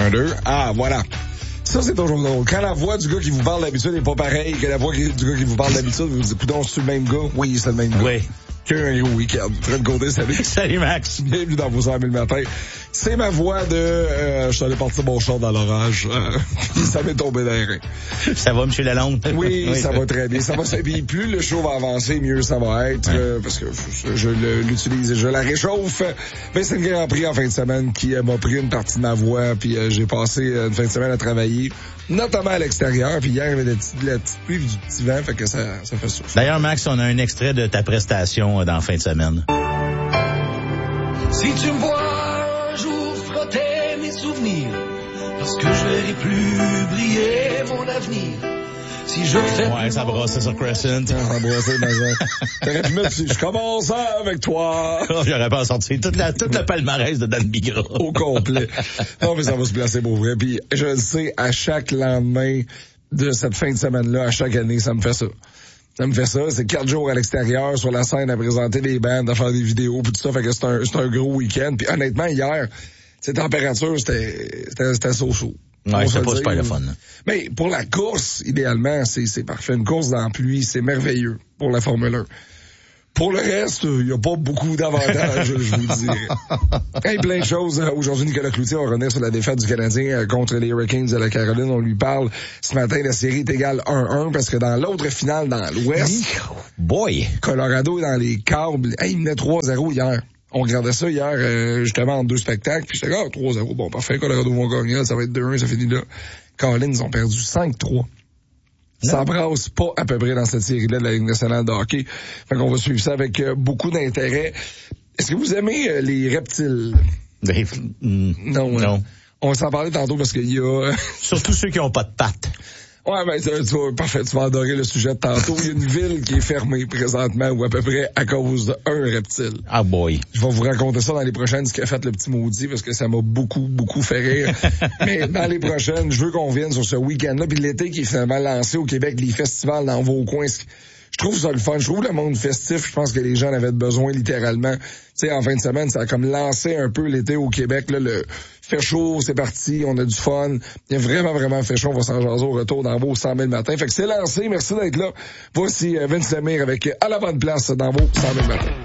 1, 2. Ah, voilà. Ça, c'est toujours drôle. Quand la voix du gars qui vous parle d'habitude n'est pas pareille que la voix du gars qui vous parle d'habitude, vous vous dites, coudonc, c'est le même gars? Oui, c'est le même gars. Oui. Un gros week-end. Fred Gaudin, salut. Salut, Max. Bienvenue dans vos 100 000 matins. C'est ma voix de je suis allé partir mon char dans l'orage. Ça m'est tombé dans les reins. Ça va, M. Lalonde? Oui, ça va très bien. Ça va. Puis plus le show va avancer, mieux ça va être. Parce que je l'utilise, je la réchauffe. Mais c'est le Grand Prix en fin de semaine qui m'a pris une partie de ma voix. Puis j'ai passé une fin de semaine à travailler, notamment à l'extérieur. Puis hier, il y avait de la petite pluie, du petit vent. Fait que ça fait ça. D'ailleurs, Max, on a un extrait de ta prestation dans la fin de semaine. Si tu me vois un jour frotter mes souvenirs, parce que je verrai plus briller mon avenir. Si je fais ouais, ça brasse sur Crescent. Ça brasse, mais t'aurais pu mettre, je commence avec toi. J'aurais pas sorti toute la palmarès de Dan Bigra. Au complet. Non, mais ça va se placer pour vrai. Puis je le sais, à chaque lendemain de cette fin de semaine-là, à chaque année, ça me fait ça. Ça me fait ça, c'est 4 jours à l'extérieur, sur la scène, à présenter des bandes, à faire des vidéos, puis tout ça, fait que c'est un gros week-end. Puis honnêtement, hier, cette température, c'était so-so. Ouais, c'est pas super le fun. Mais pour la course, idéalement, c'est parfait. Une course dans la pluie, c'est merveilleux pour la Formule 1. Pour le reste, il n'y a pas beaucoup d'avantages, je vous dirais. Hey, plein de choses. Aujourd'hui, Nicolas Cloutier va revenir sur la défaite du Canadien contre les Hurricanes de la Caroline. On lui parle ce matin, la série est égale 1-1 parce que dans l'autre finale, dans l'Ouest, Colorado est dans les câbles. Hey, il menait 3-0 hier. On regardait ça hier, justement, en 2 spectacles. Puis j'étais 3-0. Bon, parfait, Colorado vont gagner. Ça va être 2-1, ça finit là. Caroline, ils ont perdu 5-3. Ça brasse pas à peu près dans cette série-là de la Ligue nationale de hockey. Fait qu'on va suivre ça avec beaucoup d'intérêt. Est-ce que vous aimez les reptiles? Non. On va s'en parler tantôt parce qu'il y a... Surtout ceux qui ont pas de pattes. Ouais, ben, parfait, tu vas adorer le sujet de tantôt. Il y a une ville qui est fermée présentement, ou à peu près à cause d'un reptile. Ah boy. Je vais vous raconter ça dans les prochaines, ce qu'a fait le petit maudit, parce que ça m'a beaucoup fait rire. Mais dans les prochaines, je veux qu'on vienne sur ce week-end-là, puis l'été qui est finalement lancé au Québec, les festivals dans vos coins. Je trouve ça le fun. Je trouve le monde festif. Je pense que les gens en avaient besoin littéralement. Tu sais, en fin de semaine, ça a comme lancé un peu l'été au Québec. Là, le fait chaud, c'est parti, on a du fun. Il y a vraiment fait chaud. On va s'en jaser au retour dans vos 100 000 matins. Fait que c'est lancé. Merci d'être là. Voici Vince Lemire avec À la bonne place dans vos 100 000 matins.